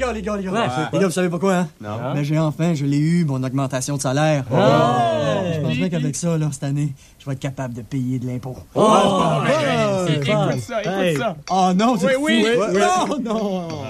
Les gars, Ouais. vous savez pas quoi, hein? Non. Mais je l'ai eu, mon augmentation de salaire. Je pense bien qu'avec ça, là, cette année, je vais être capable de payer de l'impôt. Écoute ça. Oh non, c'est Oui. Non!